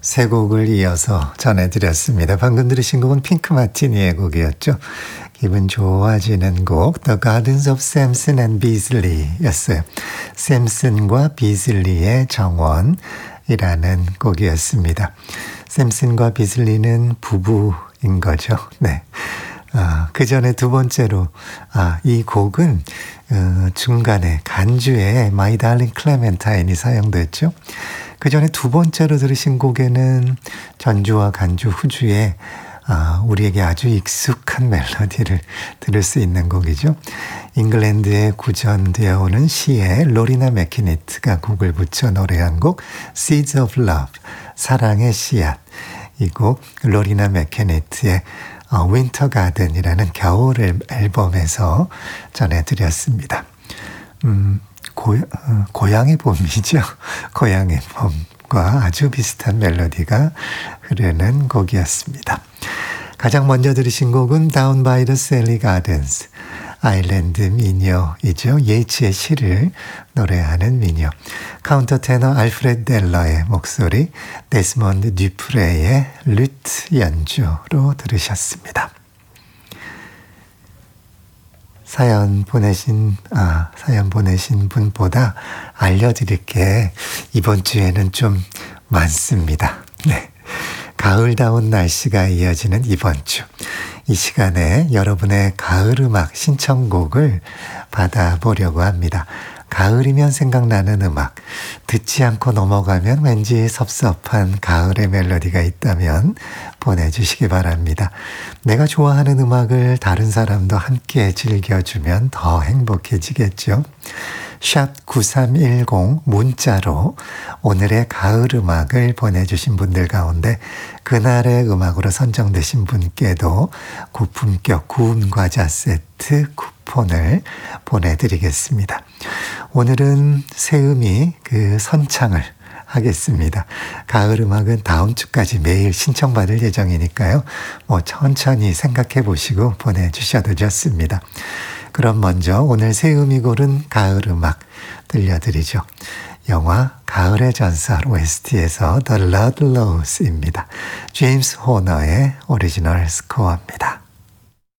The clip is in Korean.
세 곡을 이어서 전해드렸습니다. 방금 들으신 곡은 핑크 마티니의 곡이었죠. 기분 좋아지는 곡 The Gardens of Samson and Beasley 였어요. 샘슨과 비슬리의 정원이라는 곡이었습니다. 샘슨과 비슬리는 부부인 거죠. 네. 그 전에 두 번째로 이 곡은 중간에 간주에 My Darling Clementine이 사용됐죠. 그 전에 두 번째로 들으신 곡에는 전주와 간주 후주에 우리에게 아주 익숙한 멜로디를 들을 수 있는 곡이죠. 잉글랜드에 구전되어 오는 시에 로리나 맥키니트가 곡을 붙여 노래한 곡 Seeds of Love, 사랑의 씨앗. 이 곡 로리나 맥키니트의 윈터 가든이라는 겨울 앨범에서 전해드렸습니다. 고향의 봄이죠. 고향의 봄과 아주 비슷한 멜로디가 흐르는 곡이었습니다. 가장 먼저 들으신 곡은 Down by the Sally Gardens, 아일랜드 미녀이죠. 예츠의 시를 노래하는 미녀. 카운터 테너 알프레드 델러의 목소리, 데스몬드 듀프레의 루트 연주로 들으셨습니다. 사연 보내신 분보다 알려드릴 게 이번 주에는 좀 많습니다. 네. 가을다운 날씨가 이어지는 이번 주. 이 시간에 여러분의 가을 음악 신청곡을 받아보려고 합니다. 가을이면 생각나는 음악, 듣지 않고 넘어가면 왠지 섭섭한 가을의 멜로디가 있다면 보내주시기 바랍니다. 내가 좋아하는 음악을 다른 사람도 함께 즐겨주면 더 행복해지겠죠. 샵 9310 문자로 오늘의 가을 음악을 보내주신 분들 가운데 그날의 음악으로 선정되신 분께도 고품격 구운 과자 세트 쿠폰을 보내드리겠습니다. 오늘은 세음이 그 선창을 하겠습니다. 가을 음악은 다음 주까지 매일 신청받을 예정이니까요. 천천히 생각해 보시고 보내주셔도 좋습니다. 그럼 먼저 오늘 세음이 고른 가을 음악 들려드리죠. 영화 가을의 전설 OST에서 The Ludlows입니다. 제임스 호너의 오리지널 스코어입니다.